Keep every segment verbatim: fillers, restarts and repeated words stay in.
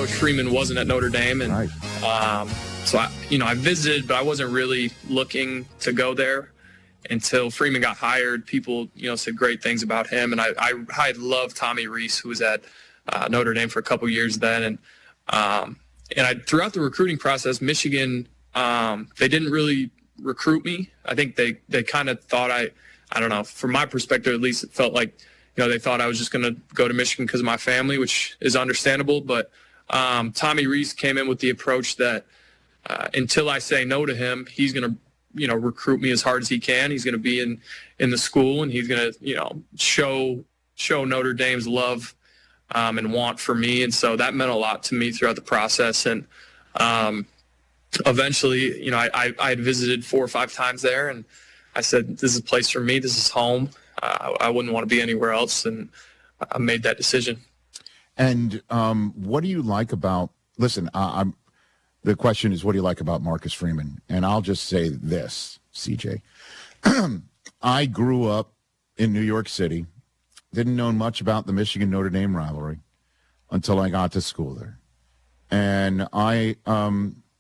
Coach Freeman wasn't at Notre Dame, and right. um, so I, you know, I visited, but I wasn't really looking to go there until Freeman got hired. People, you know, said great things about him, and I, I, I loved Tommy Rees, who was at uh, Notre Dame for a couple years then, and um, and I throughout the recruiting process, Michigan, um, they didn't really recruit me. I think they they kind of thought I, I don't know, from my perspective at least, it felt like, you know, they thought I was just going to go to Michigan because of my family, which is understandable. But um, Tommy Rees came in with the approach that uh, until I say no to him, he's going to, you know, recruit me as hard as he can. He's going to be in, in the school, and he's going to, you know, show show Notre Dame's love um, and want for me. And so that meant a lot to me throughout the process. And um, eventually, you know, I, I, I had visited four or five times there, and I said, this is a place for me. This is home. Uh, I wouldn't want to be anywhere else, and I made that decision. And um, what do you like about – listen, uh, I'm, the question is, what do you like about Marcus Freeman? And I'll just say this, C J. I grew up in New York City, didn't know much about the Michigan-Notre Dame rivalry until I got to school there. And I um, –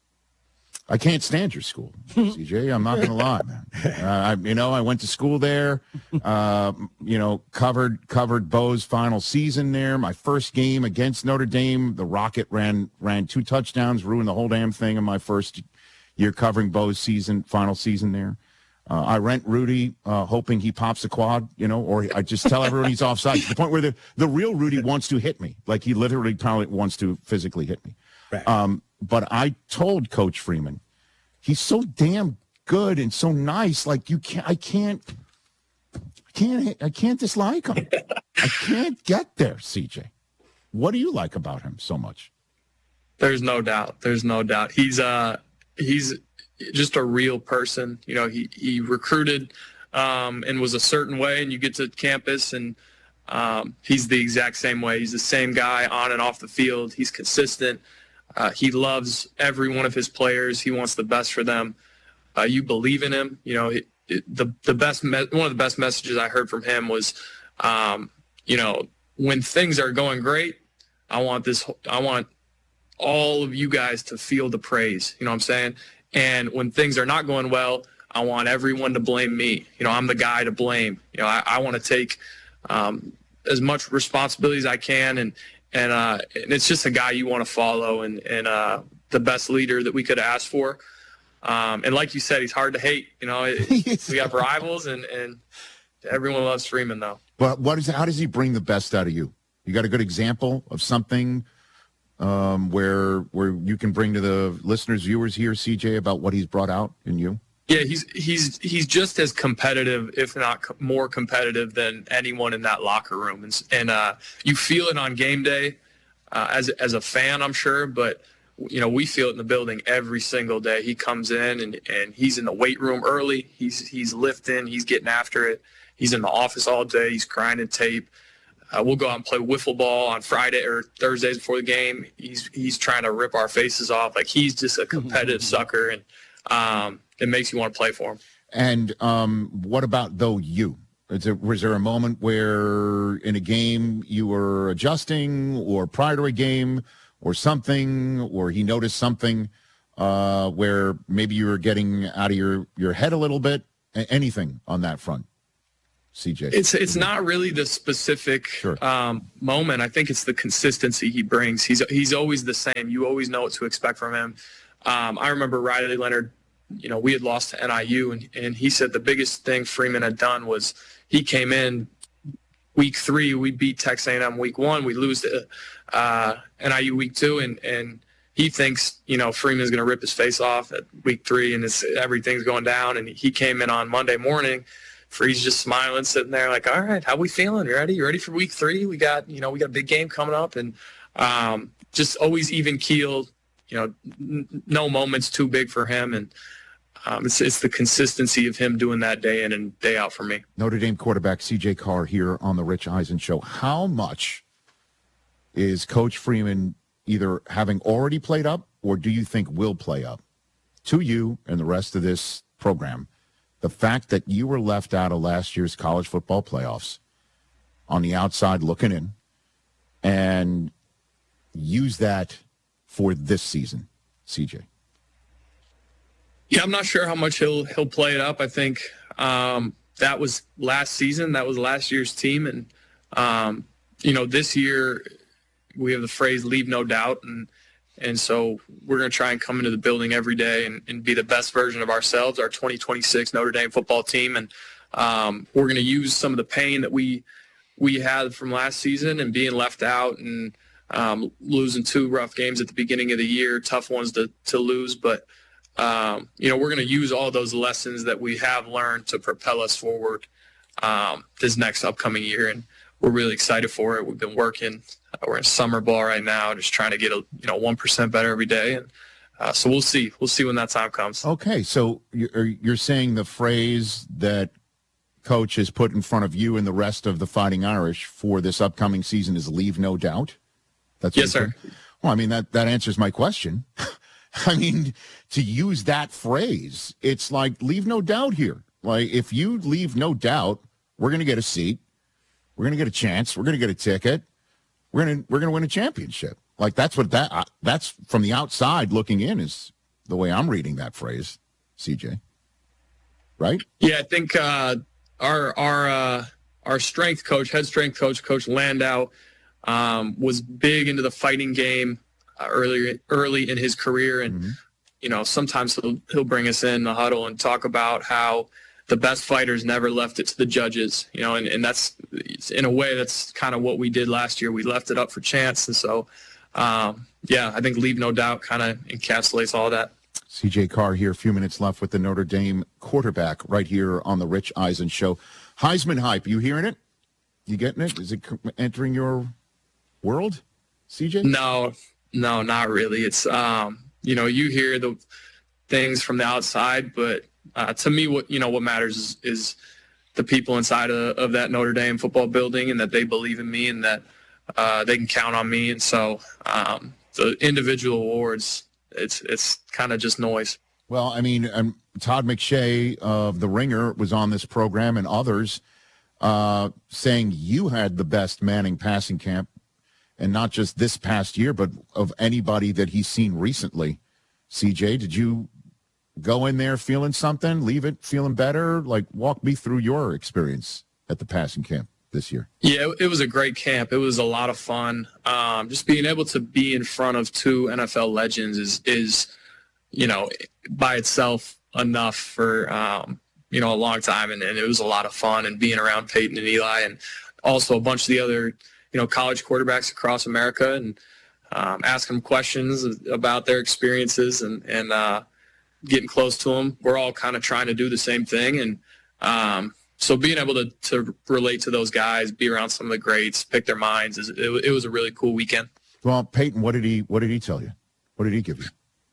I can't stand your school, C J. I'm not going to lie, man. Uh, I, you know, I went to school there. Uh, you know, covered covered Bo's final season there. My first game against Notre Dame, the Rocket ran ran two touchdowns, ruined the whole damn thing in my first year covering Bo's season final season there. Uh, I rent Rudy, uh, hoping he pops a quad, you know, or I just tell everyone he's offside to the point where the the real Rudy wants to hit me, like he literally probably wants to physically hit me. Right. Um, but I told Coach Freeman, he's so damn good and so nice. Like you can't, I can't, I can't, I can't dislike him. I can't get there, C J. What do you like about him so much? There's no doubt. There's no doubt. He's uh, he's just a real person. You know, he he recruited um, and was a certain way, and you get to campus and um, he's the exact same way. He's the same guy on and off the field. He's consistent. Uh, he loves every one of his players. He wants the best for them. Uh, you believe in him. You know, it, it, the the best me- one of the best messages I heard from him was, um, you know, when things are going great, I want this. I want all of you guys to feel the praise. You know what I'm saying? And when things are not going well, I want everyone to blame me. You know, I'm the guy to blame. You know, I, I want to take um, as much responsibility as I can, and. And, uh, and it's just a guy you want to follow, and, and uh, the best leader that we could ask for. Um, and like you said, he's hard to hate. You know, it, we have rivals, and, and everyone loves Freeman, though. But what is how does he bring the best out of you? You got a good example of something um, where where you can bring to the listeners, viewers here, C J, about what he's brought out in you? Yeah, he's he's he's just as competitive, if not co- more competitive, than anyone in that locker room, and and uh, you feel it on game day uh, as as a fan, I'm sure, but you know we feel it in the building every single day. He comes in and, and he's in the weight room early. He's he's lifting. He's getting after it. He's in the office all day. He's grinding tape. Uh, we'll go out and play wiffle ball on Friday or Thursdays before the game. He's he's trying to rip our faces off. Like he's just a competitive sucker, and um, it makes you want to play for him. And um, what about, though, you? Is there, was there a moment where in a game you were adjusting, or prior to a game or something, or he noticed something uh, where maybe you were getting out of your, your head a little bit? A- anything on that front, C J? It's it's not really the specific Sure. um, moment. I think it's the consistency he brings. He's he's always the same. You always know what to expect from him. Um, I remember Riley Leonard, you know, we had lost to N I U, and, and he said the biggest thing Freeman had done was he came in week three, we beat Texas A and M week one, we lose to uh, N I U week two, and, and he thinks, you know, Freeman's going to rip his face off at week three, and it's, everything's going down, and he came in on Monday morning, Free's just smiling, sitting there like, all right, how we feeling? You ready? You ready for week three? We got, you know, we got a big game coming up, and um, just always even keeled. You know, n- no moment's too big for him, and um, it's, it's the consistency of him doing that day in and day out for me. Notre Dame quarterback C J Carr here on the Rich Eisen Show. How much is Coach Freeman either having already played up, or do you think will play up to you and the rest of this program, the fact that you were left out of last year's college football playoffs on the outside looking in, and use that for this season, C J? Yeah, I'm not sure how much he'll he'll play it up. I think um, that was last season. That was last year's team. And, um, you know, this year we have the phrase leave no doubt. And and so we're going to try and come into the building every day and, and be the best version of ourselves, our twenty twenty-six Notre Dame football team. And um, we're going to use some of the pain that we we had from last season and being left out and um, losing two rough games at the beginning of the year, tough ones to, to lose. But Um, you know, we're going to use all those lessons that we have learned to propel us forward um, this next upcoming year, and we're really excited for it. We've been working. Uh, we're in summer ball right now, just trying to get a you know one percent better every day, and uh, so we'll see. We'll see when that time comes. Okay, so you're you're saying the phrase that Coach has put in front of you and the rest of the Fighting Irish for this upcoming season is "leave no doubt." That's what yes, sir. Saying? Well, I mean that that answers my question. I mean, to use that phrase, it's like, leave no doubt here. Like, if you leave no doubt, we're going to get a seat. We're going to get a chance. We're going to get a ticket. We're going to we're going to win a championship. Like, that's what that, uh, that's from the outside looking in is the way I'm reading that phrase, C J. Right? Yeah, I think uh, our, our, uh, our strength coach, head strength coach, Coach Landau, um, was big into the fighting game Uh, early early in his career, and mm-hmm. you know sometimes he'll he'll bring us in the huddle and talk about how the best fighters never left it to the judges, you know, and, and that's in a way that's kind of what we did last year. We left it up for chance, and so um, yeah, I think leave no doubt kind of encapsulates all that. C J Carr here, a few minutes left with the Notre Dame quarterback right here on the Rich Eisen Show. Heisman hype, you hearing it? You getting it? Is it entering your world, C J? No. No, not really. It's, um, you know, you hear the things from the outside, but uh, to me, what, you know, what matters is, is the people inside of, of that Notre Dame football building and that they believe in me and that uh, they can count on me. And so um, the individual awards, it's it's kind of just noise. Well, I mean, um, Todd McShay of The Ringer was on this program and others uh, saying you had the best Manning passing camp. And not just this past year, but of anybody that he's seen recently. C J, did you go in there feeling something, leave it feeling better? Like, walk me through your experience at the passing camp this year. Yeah, it was a great camp. It was a lot of fun. Um, just being able to be in front of two N F L legends is, is you know, by itself enough for, um, you know, a long time. And, and it was a lot of fun, and being around Peyton and Eli and also a bunch of the other you know, college quarterbacks across America, and um, asking them questions about their experiences and, and uh, getting close to them. We're all kind of trying to do the same thing. And um, so being able to, to relate to those guys, be around some of the greats, pick their minds, is, it, it was a really cool weekend. Well, Peyton, what did he, what did he tell you? What did he give you?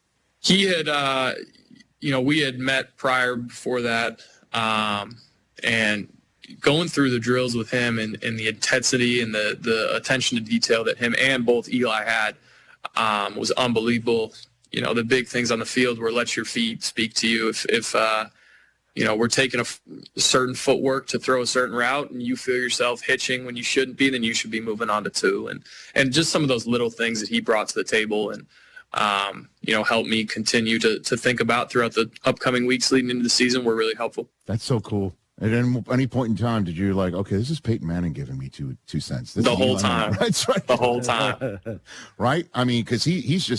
He had, uh, you know, we had met prior before that, um, and going through the drills with him and, and the intensity and the, the attention to detail that him and both Eli had um, was unbelievable. You know, the big things on the field were let your feet speak to you. If, if uh, you know, we're taking a, f- a certain footwork to throw a certain route and you feel yourself hitching when you shouldn't be, then you should be moving on to two. And, and just some of those little things that he brought to the table and, um, you know, helped me continue to, to think about throughout the upcoming weeks leading into the season were really helpful. That's so cool. At any, any point in time, did you like, okay, this is Peyton Manning giving me two two cents? This the whole time. That's right. The whole time. Right? I mean, because he, he's just